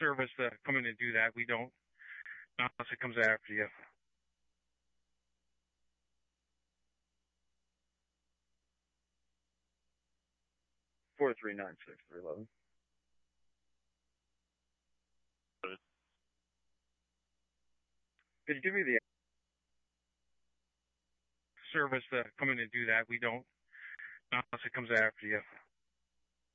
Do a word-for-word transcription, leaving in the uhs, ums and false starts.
service to come in and do that. We don't, unless it comes after you. Four three nine six three eleven. Could you give me the service to come in and do that? We don't, unless it comes after you.